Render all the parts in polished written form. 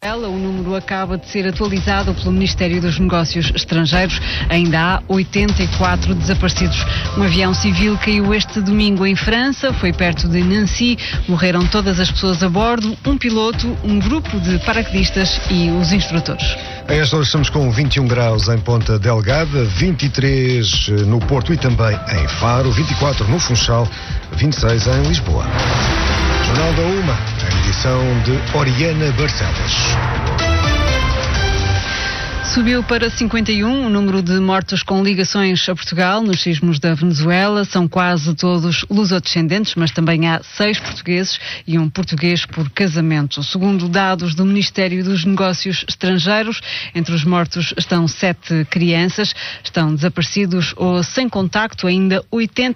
O número acaba de ser atualizado pelo Ministério dos Negócios Estrangeiros. Ainda há 84 desaparecidos. Um avião civil caiu este domingo em França, foi perto de Nancy. Morreram todas as pessoas a bordo, um piloto, um grupo de paraquedistas e os instrutores. A esta hora estamos com 21 graus em Ponta Delgada, 23 no Porto e também em Faro, 24 no Funchal, 26 em Lisboa. Jornal da Uma, a edição de Oriana Barcelos. Subiu para 51 o número de mortos com ligações a Portugal nos sismos da Venezuela. São quase todos lusodescendentes, mas também há 6 portugueses e um português por casamento. Segundo dados do Ministério dos Negócios Estrangeiros, entre os mortos estão 7 crianças. Estão desaparecidos ou sem contacto ainda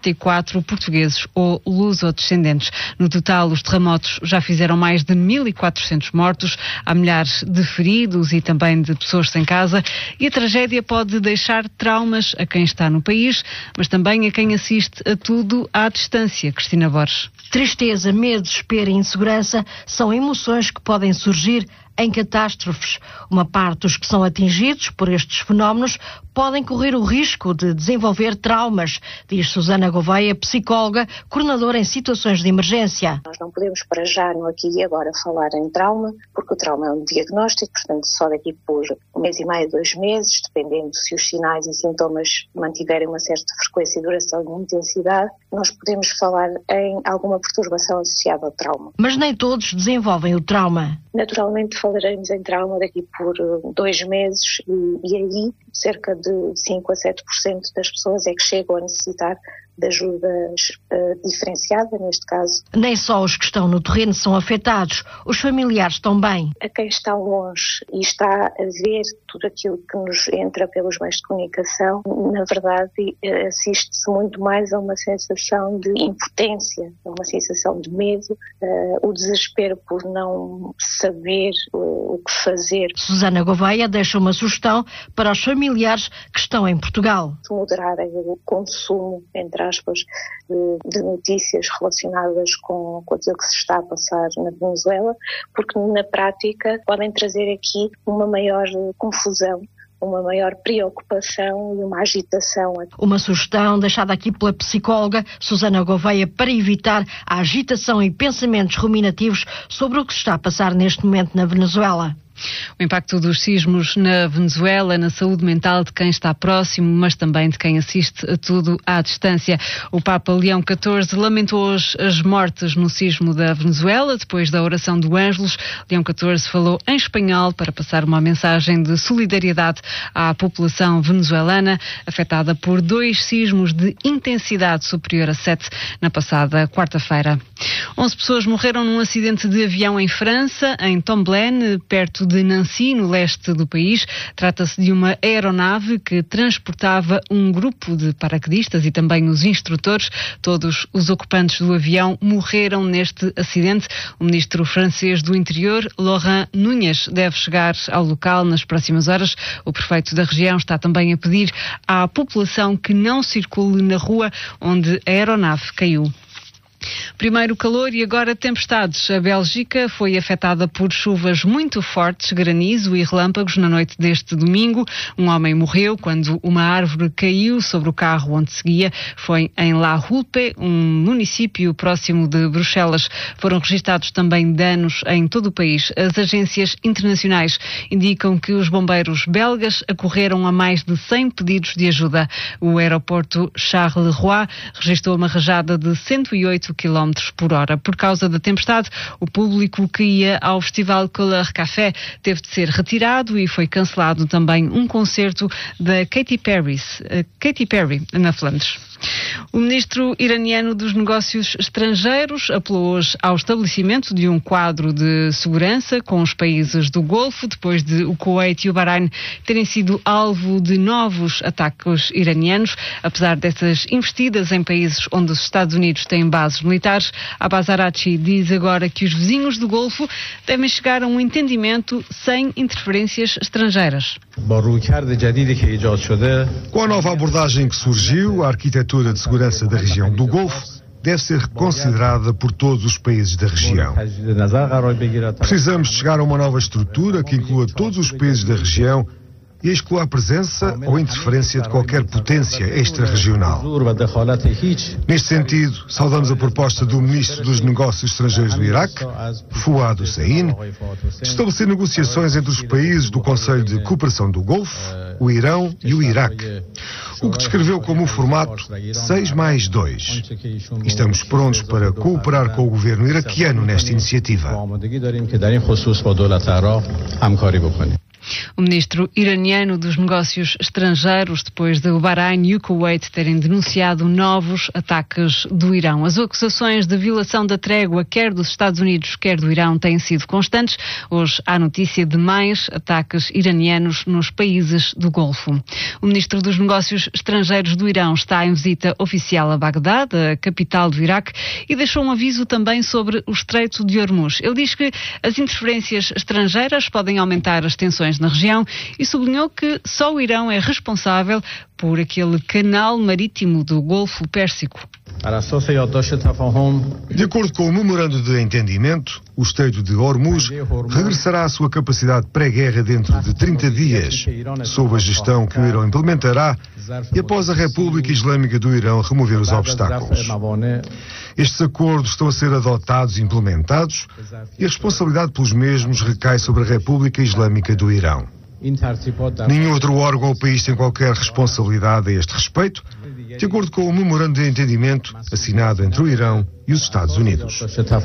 84 portugueses ou lusodescendentes. No total, os terremotos já fizeram mais de 1.400 mortos. Há milhares de feridos e também de pessoas sem casa. E a tragédia pode deixar traumas a quem está no país, mas também a quem assiste a tudo à distância. Cristina Borges. Tristeza, medo, desespero e insegurança são emoções que podem surgir em catástrofes. Uma parte dos que são atingidos por estes fenómenos podem correr o risco de desenvolver traumas, diz Susana Gouveia, psicóloga, coordenadora em situações de emergência. Nós não podemos para já, no aqui e agora, falar em trauma, porque o trauma é um diagnóstico, portanto só daqui por 1 mês e meio, 2 meses, dependendo se os sinais e sintomas mantiverem uma certa frequência, duração e intensidade, nós podemos falar em alguma perturbação associada ao trauma. Mas nem todos desenvolvem o trauma. Naturalmente falaremos em trauma daqui por 2 meses e aí cerca de 5 a 7% das pessoas é que chegam a necessitar de ajuda diferenciada, neste caso. Nem só os que estão no terreno são afetados, os familiares também. A quem está longe e está a ver tudo aquilo que nos entra pelos meios de comunicação, na verdade assiste-se muito mais a uma sensação de impotência, a uma sensação de medo, o desespero por não saber o que fazer. Susana Gouveia deixa uma sugestão para os familiares que estão em Portugal. Moderarem o consumo, entre aspas, de notícias relacionadas com aquilo que se está a passar na Venezuela, porque na prática podem trazer aqui uma maior confusão, uma maior preocupação e uma agitação. Uma sugestão deixada aqui pela psicóloga Susana Gouveia para evitar a agitação e pensamentos ruminativos sobre o que se está a passar neste momento na Venezuela. O impacto dos sismos na Venezuela, na saúde mental de quem está próximo, mas também de quem assiste a tudo à distância. O Papa Leão XIV lamentou hoje as mortes no sismo da Venezuela, depois da oração do Ângelus. Leão XIV falou em espanhol para passar uma mensagem de solidariedade à população venezuelana, afetada por 2 sismos de intensidade superior a 7 na passada quarta-feira. 11 pessoas morreram num acidente de avião em França, em Tomblaine, perto de Nancy, no leste do país. Trata-se de uma aeronave que transportava um grupo de paraquedistas e também os instrutores. Todos os ocupantes do avião morreram neste acidente. O ministro francês do Interior, Laurent Nunez, deve chegar ao local nas próximas horas. O prefeito da região está também a pedir à população que não circule na rua onde a aeronave caiu. Primeiro calor e agora tempestades. A Bélgica foi afetada por chuvas muito fortes, granizo e relâmpagos na noite deste domingo. Um homem morreu quando uma árvore caiu sobre o carro onde seguia. Foi em La Hulpe, um município próximo de Bruxelas. Foram registados também danos em todo o país. As agências internacionais indicam que os bombeiros belgas acorreram a mais de 100 pedidos de ajuda. O aeroporto Charles Leroy registrou uma rajada de 108 km por hora. Por causa da tempestade, o público que ia ao Festival Couleur Café teve de ser retirado e foi cancelado também um concerto da Katy Perry na Flandres. O ministro iraniano dos Negócios Estrangeiros apelou hoje ao estabelecimento de um quadro de segurança com os países do Golfo, depois de o Kuwait e o Bahrein terem sido alvo de novos ataques iranianos. Apesar dessas investidas em países onde os Estados Unidos têm bases militares, Abbas Araghchi diz agora que os vizinhos do Golfo devem chegar a um entendimento sem interferências estrangeiras. Com a nova abordagem que surgiu, a arquitetura de segurança da região do Golfo deve ser reconsiderada por todos os países da região. Precisamos de chegar a uma nova estrutura que inclua todos os países da região e exclua a presença ou interferência de qualquer potência extra-regional. Neste sentido, saudamos a proposta do Ministro dos Negócios Estrangeiros do Iraque, Fouad Hussein, de estabelecer negociações entre os países do Conselho de Cooperação do Golfo, o Irão e o Iraque, o que descreveu como um formato 6+2. Estamos prontos para cooperar com o governo iraquiano nesta iniciativa. O ministro iraniano dos Negócios Estrangeiros, depois de o Bahrein e o Kuwait terem denunciado novos ataques do Irão. As acusações de violação da trégua, quer dos Estados Unidos, quer do Irão, têm sido constantes. Hoje há notícia de mais ataques iranianos nos países do Golfo. O ministro dos Negócios Estrangeiros do Irão está em visita oficial a Bagdá, a capital do Iraque, e deixou um aviso também sobre o Estreito de Hormuz. Ele diz que as interferências estrangeiras podem aumentar as tensões na região e sublinhou que só o Irão é responsável por aquele canal marítimo do Golfo Pérsico. De acordo com o memorando de entendimento, o Estreito de Hormuz regressará à sua capacidade pré-guerra dentro de 30 dias, sob a gestão que o Irão implementará e após a República Islâmica do Irão remover os obstáculos. Estes acordos estão a ser adotados e implementados e a responsabilidade pelos mesmos recai sobre a República Islâmica do Irão. Nenhum outro órgão ou país tem qualquer responsabilidade a este respeito, de acordo com o memorando de entendimento assinado entre o Irão e os Estados Unidos.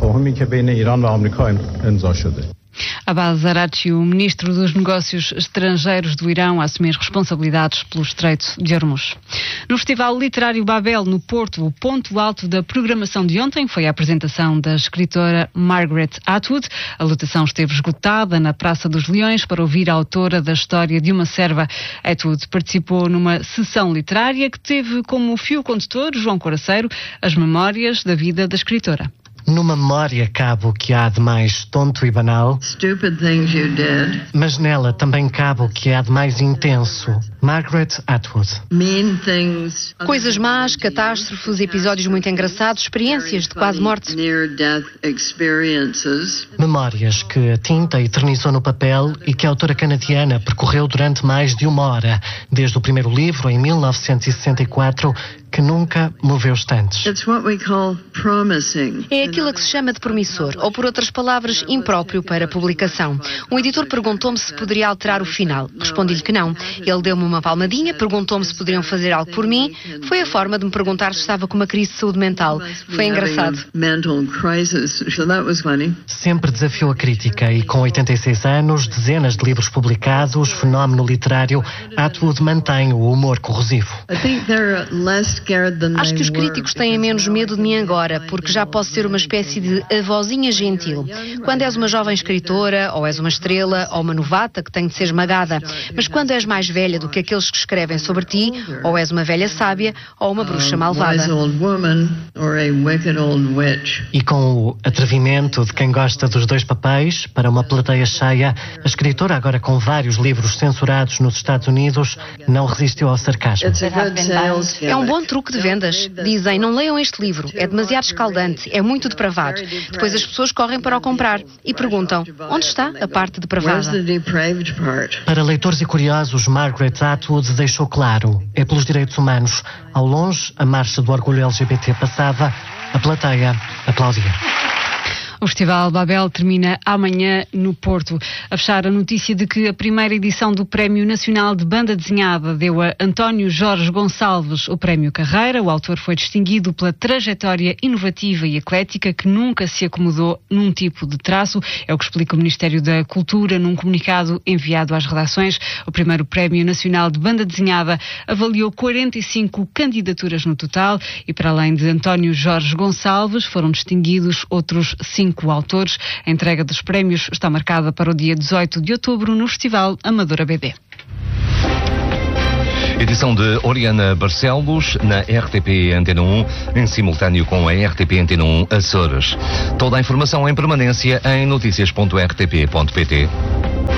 Abbas Araghchi, o ministro dos Negócios Estrangeiros do Irão, a assumir responsabilidades pelo Estreito de Hormuz. No Festival Literário Babel, no Porto, o ponto alto da programação de ontem foi a apresentação da escritora Margaret Atwood. A lotação esteve esgotada na Praça dos Leões para ouvir a autora da história de uma serva. Atwood participou numa sessão literária que teve como fio condutor, João Coraceiro, as memórias da vida da escritora. Numa memória cabe o que há de mais tonto e banal, mas nela também cabe o que há de mais intenso. Margaret Atwood. Coisas más, catástrofes, episódios muito engraçados, experiências de quase morte. Memórias que a tinta eternizou no papel e que a autora canadiana percorreu durante mais de 1 hora, desde o primeiro livro, em 1964, que nunca moveu estantes. É aquilo a que se chama de promissor, ou por outras palavras, impróprio para publicação. Um editor perguntou-me se poderia alterar o final. Respondi-lhe que não. Ele deu-me uma palmadinha, perguntou-me se poderiam fazer algo por mim. Foi a forma de me perguntar se estava com uma crise de saúde mental. Foi engraçado. Sempre desafiou a crítica e com 86 anos, dezenas de livros publicados, fenómeno literário, Atwood mantém o humor corrosivo. Acho que os críticos têm menos medo de mim agora, porque já posso ser uma espécie de avózinha gentil. Quando és uma jovem escritora, ou és uma estrela, ou uma novata que tem de ser esmagada. Mas quando és mais velha do que aqueles que escrevem sobre ti, ou és uma velha sábia, ou uma bruxa malvada. E com o atrevimento de quem gosta dos dois papéis, para uma plateia cheia, a escritora, agora com vários livros censurados nos Estados Unidos, não resistiu ao sarcasmo. É um bom truque de vendas. Dizem, não leiam este livro, é demasiado escaldante, é muito depravado. Depois as pessoas correm para o comprar e perguntam, onde está a parte depravada? Para leitores e curiosos, Margaret Atwood deixou claro, é pelos direitos humanos. Ao longe, a marcha do orgulho LGBT passava, a plateia aplaudia. O Festival Babel termina amanhã no Porto. A fechar, a notícia de que a primeira edição do Prémio Nacional de Banda Desenhada deu a António Jorge Gonçalves o Prémio Carreira. O autor foi distinguido pela trajetória inovativa e eclética que nunca se acomodou num tipo de traço. É o que explica o Ministério da Cultura num comunicado enviado às redações. O primeiro Prémio Nacional de Banda Desenhada avaliou 45 candidaturas no total e, para além de António Jorge Gonçalves, foram distinguidos outros 5 autores. A entrega dos prémios está marcada para o dia 18 de outubro no Festival Amadora BD. Edição de Oriana Barcelos na RTP Antena 1, em simultâneo com a RTP Antena 1 Açores. Toda a informação em permanência em noticias.rtp.pt.